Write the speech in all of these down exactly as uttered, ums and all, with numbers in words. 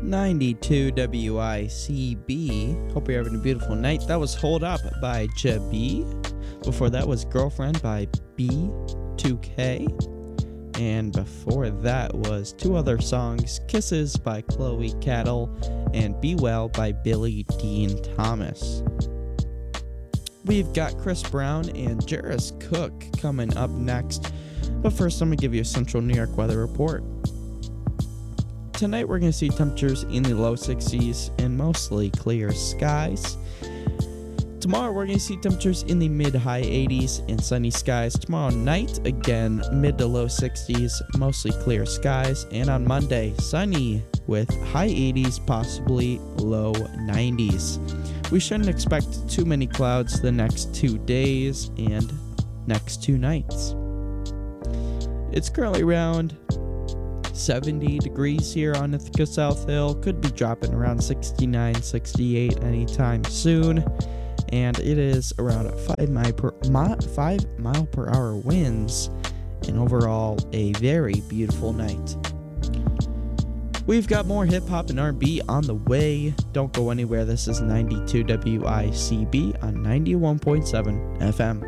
ninety-two W I C B. Hope you're having a beautiful night. That was Hold Up by Jabi. Before that was Girlfriend by B two K. And before that was two other songs, Kisses by Chloe Cattle and Be Well by Billy Dean Thomas. We've got Chris Brown and Jarvis Cook coming up next. But first, I'm going to give you a Central New York weather report. Tonight, we're going to see temperatures in the low sixties and mostly clear skies. Tomorrow, we're going to see temperatures in the mid-high eighties and sunny skies. Tomorrow night, again, mid to low sixties, mostly clear skies. And on Monday, sunny with high eighties, possibly low nineties. We shouldn't expect too many clouds the next two days and next two nights. It's currently around seventy degrees here on Ithaca South Hill. Could be dropping around sixty-nine, sixty-eight anytime soon. And it is around five mile per, mi- five mile per hour winds. And overall, a very beautiful night. We've got more hip hop and R and B on the way. Don't go anywhere. This is ninety-two W I C B on ninety-one point seven F M.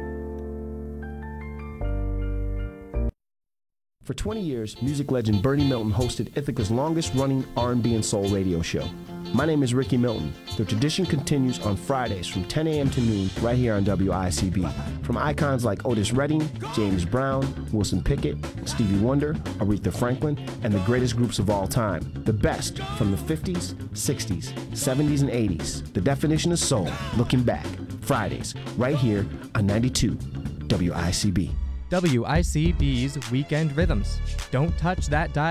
For twenty years, music legend Bernie Milton hosted Ithaca's longest-running R and B and soul radio show. My name is Ricky Milton. The tradition continues on Fridays from ten a.m. to noon right here on W I C B. From icons like Otis Redding, James Brown, Wilson Pickett, Stevie Wonder, Aretha Franklin, and the greatest groups of all time. The best from the fifties, sixties, seventies, and eighties. The definition of soul, looking back. Fridays, right here on ninety-two W I C B. W I C B's Weekend Rhythms. Don't touch that dial.